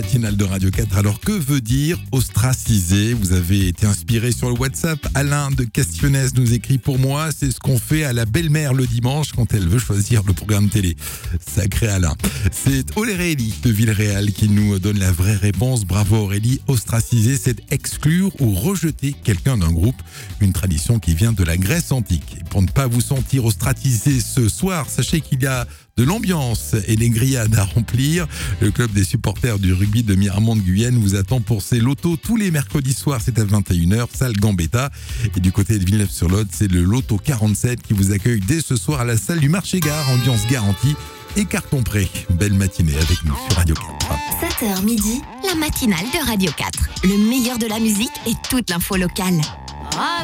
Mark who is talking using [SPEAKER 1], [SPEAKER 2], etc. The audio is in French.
[SPEAKER 1] Matinale de Radio 4. Alors, que veut dire ostraciser? Vous avez été inspiré sur le WhatsApp. Alain de Castionnès nous écrit: pour moi, c'est ce qu'on fait à la belle-mère le dimanche quand elle veut choisir le programme télé. Sacré Alain. C'est Aurélie de Villeréal qui nous donne la vraie réponse. Bravo Aurélie. Ostraciser, c'est exclure ou rejeter quelqu'un d'un groupe. Une tradition qui vient de la Grèce antique. Et pour ne pas vous sentir ostracisé ce soir, sachez qu'il y a de l'ambiance et des grillades à remplir. Le club des supporters du rugby de Miramont-de-Guyenne vous attend pour ses lotos tous les mercredis soirs, c'est à 21h, salle Gambetta. Et du côté de Villeneuve-sur-Lot, c'est le loto 47 qui vous accueille dès ce soir à la salle du marché-gare, ambiance garantie et carton prêt. Belle matinée avec nous sur Radio 4.
[SPEAKER 2] 7h midi, la matinale de Radio 4. Le meilleur de la musique et toute l'info locale.